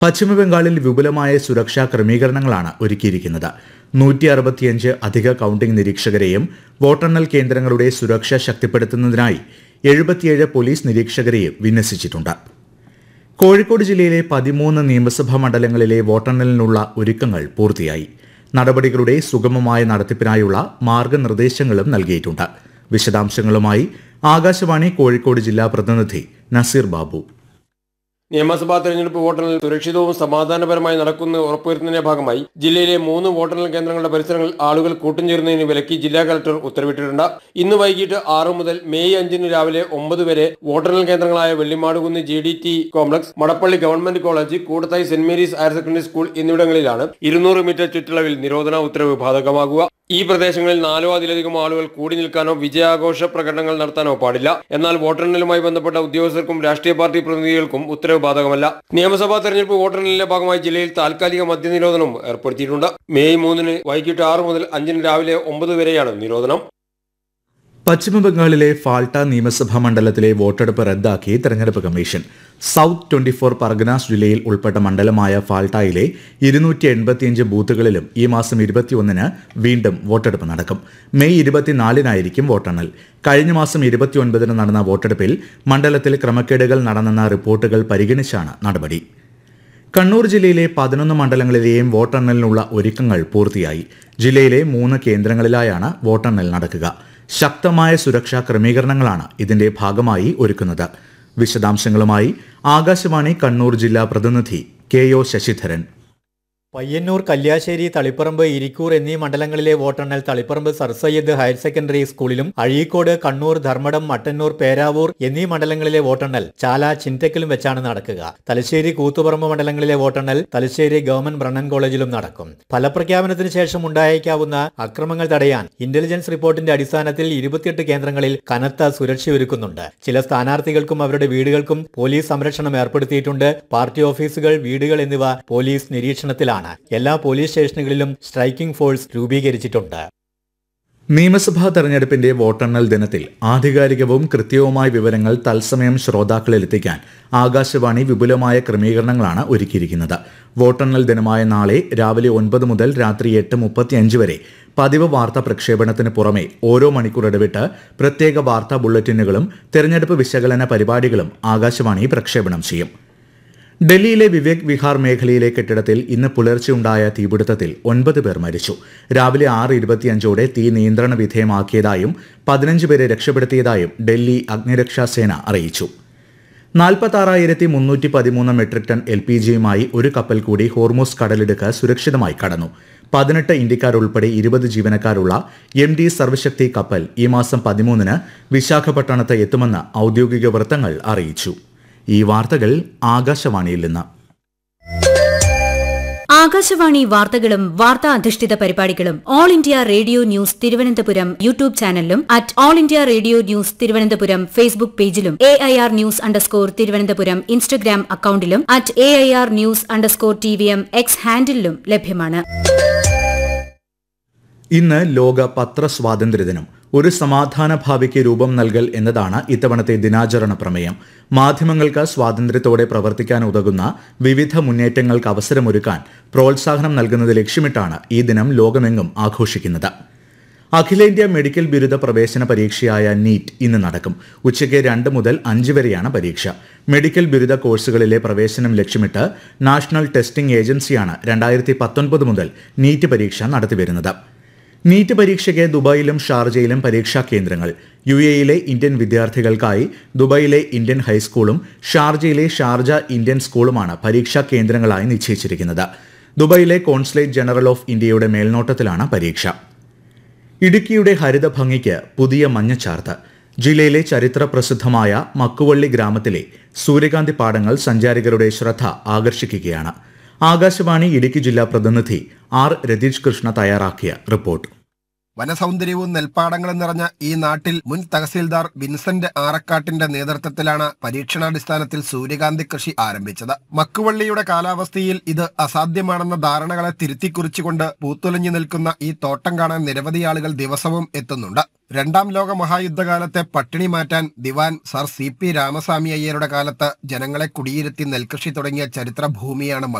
പശ്ചിമബംഗാളിൽ വിപുലമായ സുരക്ഷാ ക്രമീകരണങ്ങളാണ് ഒരുക്കിയിരിക്കുന്നത്. 165 അധിക കൌണ്ടിംഗ് നിരീക്ഷകരെയും വോട്ടെണ്ണൽ കേന്ദ്രങ്ങളുടെ സുരക്ഷ ശക്തിപ്പെടുത്തുന്നതിനായി 77 പോലീസ് നിരീക്ഷകരെയും വിന്യസിച്ചിട്ടുണ്ട്. കോഴിക്കോട് ജില്ലയിലെ 13 നിയമസഭാ മണ്ഡലങ്ങളിലെ വോട്ടെണ്ണലിനുള്ള ഒരുക്കങ്ങൾ പൂർത്തിയായി. നടപടികളുടെ സുഗമമായ നടത്തിപ്പിനായുള്ള മാർഗനിർദ്ദേശങ്ങളും നൽകിയിട്ടുണ്ട്. വിശദാംശങ്ങളുമായി ആകാശവാണി കോഴിക്കോട് ജില്ലാ പ്രതിനിധി നസീർ ബാബു. നിയമസഭാ തെരഞ്ഞെടുപ്പ് വോട്ടെണ്ണൽ സുരക്ഷിതവും സമാധാനപരമായി നടക്കുന്ന ഉറപ്പുവരുത്തുന്നതിന്റെ ഭാഗമായി ജില്ലയിലെ 3 വോട്ടെണ്ണൽ കേന്ദ്രങ്ങളുടെ പരിസരങ്ങളിൽ ആളുകൾ കൂട്ടം ചേരുന്നതിന് വിലക്കി ജില്ലാ കളക്ടർ ഉത്തരവിട്ടിട്ടുണ്ട്. ഇന്ന് വൈകിട്ട് 6 മുതൽ മെയ് 5 രാവിലെ 9 വരെ വോട്ടെണ്ണൽ കേന്ദ്രങ്ങളായ Vellimadukunnu GDT complex, Madappally government college, Koodathayi saint Mary's higher secondary school എന്നിവിടങ്ങളിലാണ് 200 മീറ്റർ ചുറ്റളവിൽ നിരോധന ഉത്തരവ് ബാധകമാകുക. ഈ പ്രദേശങ്ങളിൽ 4 അതിലധികം ആളുകൾ കൂടി നിൽക്കാനോ വിജയാഘോഷ പ്രകടനങ്ങൾ നടത്താനോ പാടില്ല. എന്നാൽ വോട്ടെണ്ണലുമായി ബന്ധപ്പെട്ട ഉദ്യോഗസ്ഥർക്കും രാഷ്ട്രീയ പാർട്ടി പ്രതിനിധികൾക്കും ഉത്തരവ് ബാധകമല്ല. നിയമസഭാ തെരഞ്ഞെടുപ്പ് വോട്ടെണ്ണലിന്റെ ഭാഗമായി ജില്ലയിൽ താൽക്കാലിക മദ്യനിരോധനം ഏർപ്പെടുത്തിയിട്ടുണ്ട്. മെയ് 3 വൈകിട്ട് 6 മുതൽ 5 രാവിലെ 9 വരെയാണ് നിരോധനം. പശ്ചിമബംഗാളിലെ ഫാൾട്ട നിയമസഭാ മണ്ഡലത്തിലെ വോട്ടെടുപ്പ് റദ്ദാക്കി തെരഞ്ഞെടുപ്പ് കമ്മീഷൻ. സൌത്ത് 24 പർഗനാസ് ജില്ലയിൽ ഉൾപ്പെട്ട മണ്ഡലമായ ഫാൾട്ടയിലെ 285 ബൂത്തുകളിലും ഈ മാസം 21 വീണ്ടും വോട്ടെടുപ്പ് നടക്കും. മെയ് 24 വോട്ടെണ്ണൽ. കഴിഞ്ഞ മാസം 29 നടന്ന വോട്ടെടുപ്പിൽ മണ്ഡലത്തിൽ ക്രമക്കേടുകൾ നടന്നെന്ന റിപ്പോർട്ടുകൾ പരിഗണിച്ചാണ് നടപടി. കണ്ണൂർ ജില്ലയിലെ 11 മണ്ഡലങ്ങളിലെയും വോട്ടെണ്ണലിനുള്ള ഒരുക്കങ്ങൾ പൂർത്തിയായി. ജില്ലയിലെ 3 കേന്ദ്രങ്ങളിലായാണ് വോട്ടെണ്ണൽ നടക്കുക. ശക്തമായ സുരക്ഷാ ക്രമീകരണങ്ങളാണ് ഇതിന്റെ ഭാഗമായി ഒരുക്കുന്നത്. വിശദാംശങ്ങളുമായി ആകാശവാണി കണ്ണൂർ ജില്ലാ പ്രതിനിധി KO ശശിധരൻ. പയ്യന്നൂർ, കല്യാശ്ശേരി, തളിപ്പറമ്പ്, ഇരിക്കൂർ എന്നീ മണ്ഡലങ്ങളിലെ വോട്ടെണ്ണൽ Taliparamba sir Syed higher secondary സ്കൂളിലും, അഴീക്കോട്, കണ്ണൂർ, ധർമ്മടം, മട്ടന്നൂർ, പേരാവൂർ എന്നീ മണ്ഡലങ്ങളിലെ വോട്ടെണ്ണൽ ചാല, ചിൻറ്റക്കിലും വെച്ചാണ് നടക്കുക. തലശ്ശേരി, കൂത്തുപറമ്പ് മണ്ഡലങ്ങളിലെ വോട്ടെണ്ണൽ തലശ്ശേരി ഗവൺമെന്റ് ബ്രണ്ണൻ കോളേജിലും നടക്കും. ഫലപ്രഖ്യാപനത്തിന് ശേഷം ഉണ്ടായേക്കാവുന്ന അക്രമങ്ങൾ തടയാൻ ഇന്റലിജൻസ് റിപ്പോർട്ടിന്റെ അടിസ്ഥാനത്തിൽ 28 കേന്ദ്രങ്ങളിൽ കനത്ത സുരക്ഷയൊരുക്കുന്നുണ്ട്. ചില സ്ഥാനാർത്ഥികൾക്കും അവരുടെ വീടുകൾക്കും പോലീസ് സംരക്ഷണം ഏർപ്പെടുത്തിയിട്ടുണ്ട്. പാർട്ടി ഓഫീസുകൾ, വീടുകൾ എന്നിവ പോലീസ് നിരീക്ഷണത്തിലാണ്. എല്ലാ പോലീസ് സ്റ്റേഷനുകളിലും സ്ട്രൈക്കിംഗ് ഫോഴ്സ് രൂപീകരിച്ചിട്ടുണ്ട്. നിയമസഭാ തെരഞ്ഞെടുപ്പിന്റെ വോട്ടെണ്ണൽ ദിനത്തിൽ ആധികാരികവും കൃത്യവുമായ വിവരങ്ങൾ തത്സമയം ശ്രോതാക്കളിൽ എത്തിക്കാൻ ആകാശവാണി വിപുലമായ ക്രമീകരണങ്ങളാണ് ഒരുക്കിയിരിക്കുന്നത്. വോട്ടെണ്ണൽ ദിനമായ നാളെ രാവിലെ 9 മുതൽ രാത്രി 8:35 വരെ പതിവ് വാർത്താ പ്രക്ഷേപണത്തിന് പുറമെ ഓരോ മണിക്കൂർ ഇടവിട്ട് പ്രത്യേക വാർത്താ ബുള്ളറ്റിനുകളും തെരഞ്ഞെടുപ്പ് വിശകലന പരിപാടികളും ആകാശവാണി പ്രക്ഷേപണം ചെയ്യും. ഡൽഹിയിലെ വിവേക് വിഹാർ മേഖലയിലെ കെട്ടിടത്തിൽ ഇന്ന് പുലർച്ചെ ഉണ്ടായ തീപിടുത്തത്തിൽ 9 പേർ മരിച്ചു. രാവിലെ 6:25 തീ നിയന്ത്രണ വിധേയമാക്കിയതായും 15 പേരെ രക്ഷപ്പെടുത്തിയതായും ഡൽഹി അഗ്നിരക്ഷാ സേന അറിയിച്ചു. 46,313 മെട്രിക് ടൺ LPGയുമായി ഒരു കപ്പൽ കൂടി ഹോർമൂസ് കടലിടുക്ക് സുരക്ഷിതമായി കടന്നു. 18 ഇന്ത്യക്കാരുൾപ്പെടെ 20 ജീവനക്കാരുള്ള MD സർവശക്തി കപ്പൽ ഈ മാസം 13 വിശാഖപട്ടണത്ത് എത്തുമെന്ന് ഔദ്യോഗിക വൃത്തങ്ങൾ അറിയിച്ചു. ഈ വാർത്തകൾ ആകാശവാണിയിൽ നിന്ന്. ആകാശവാണി വാർത്തകളും വാർത്താ അധിഷ്ഠിത പരിപാടികളും all India radio news Thiruvananthapuram YouTube ചാനലിലും @all India radio news Thiruvananthapuram Facebook പേജിലും AIR ന്യൂസ് തിരുവനന്തപുരം ഇൻസ്റ്റഗ്രാം അക്കൌണ്ടിലും @AIR ന്യൂസ് TVM X ഹാൻഡിലും ലഭ്യമാണ്. ഇന്ന് ലോക പത്രസ്വാതന്ത്ര്യ ദിനം. ഒരു സമാധാന ഭാവിക്ക് രൂപം നൽകൽ എന്നതാണ് ഇത്തവണത്തെ ദിനാചരണ പ്രമേയം. മാധ്യമങ്ങൾക്ക് സ്വാതന്ത്ര്യത്തോടെ പ്രവർത്തിക്കാൻ ഉതകുന്ന വിവിധ മുന്നേറ്റങ്ങൾക്ക് അവസരമൊരുക്കാൻ പ്രോത്സാഹനം നൽകുന്നത് ലക്ഷ്യമിട്ടാണ് ഈ ദിനം ലോകമെങ്ങും ആഘോഷിക്കുന്നത്. അഖിലേന്ത്യാ മെഡിക്കൽ ബിരുദ പ്രവേശന പരീക്ഷയായ നീറ്റ് ഇന്ന് നടക്കും. ഉച്ചയ്ക്ക് 2 മുതൽ 5 വരെയാണ് പരീക്ഷ. മെഡിക്കൽ ബിരുദ കോഴ്സുകളിലെ പ്രവേശനം ലക്ഷ്യമിട്ട് നാഷണൽ ടെസ്റ്റിംഗ് ഏജൻസിയാണ് 2019 മുതൽ നീറ്റ് പരീക്ഷ നടത്തിവരുന്നത്. നീറ്റ് പരീക്ഷയ്ക്ക് ദുബായിലും ഷാർജയിലും പരീക്ഷാ കേന്ദ്രങ്ങൾ. UAEയിലെ ഇന്ത്യൻ വിദ്യാർത്ഥികൾക്കായി ദുബായിലെ ഇന്ത്യൻ ഹൈസ്കൂളും ഷാർജയിലെ ഷാർജ ഇന്ത്യൻ സ്കൂളുമാണ് പരീക്ഷാ കേന്ദ്രങ്ങളായി നിശ്ചയിച്ചിരിക്കുന്നത്. ദുബായിലെ കോൺസുലേറ്റ് ജനറൽ ഓഫ് ഇന്ത്യയുടെ മേൽനോട്ടത്തിലാണ് പരീക്ഷ. ഇടുക്കിയുടെ ഹരിതഭംഗിക്ക് പുതിയ മഞ്ഞച്ചാർത്ത്. ജില്ലയിലെ ചരിത്ര പ്രസിദ്ധമായ മക്കുവള്ളി ഗ്രാമത്തിലെ സൂര്യകാന്തി പാടങ്ങൾ സഞ്ചാരികളുടെ ശ്രദ്ധ ആകർഷിക്കുകയാണ്. ആകാശവാണി ഇടുക്കി ജില്ലാ പ്രതിനിധി R. രതീഷ് കൃഷ്ണ തയ്യാറാക്കിയ റിപ്പോർട്ട്. വനസൗന്ദര്യവും നെൽപ്പാടങ്ങളും നിറഞ്ഞ ഈ നാട്ടിൽ മുൻ തഹസീൽദാർ വിൻസെന്റ് ആറക്കാട്ടിന്റെ നേതൃത്വത്തിലാണ് പരീക്ഷണാടിസ്ഥാനത്തിൽ സൂര്യകാന്തി കൃഷി ആരംഭിച്ചത്. മക്കുവള്ളിയുടെ കാലാവസ്ഥയിൽ ഇത് അസാധ്യമാണെന്ന ധാരണകളെ തിരുത്തിക്കുറിച്ചുകൊണ്ട് പൂത്തുലഞ്ഞു നിൽക്കുന്ന ഈ തോട്ടം കാണാൻ നിരവധി ആളുകൾ ദിവസവും എത്തുന്നുണ്ട്. രണ്ടാം ലോക മഹായുദ്ധകാലത്തെ പട്ടിണി മാറ്റാൻ ദിവാൻ സർ CP രാമസ്വാമി അയ്യരുടെ കാലത്ത് ജനങ്ങളെ കുടിയിരുത്തി നെൽകൃഷി തുടങ്ങിയ ചരിത്ര ഭൂമിയാണ്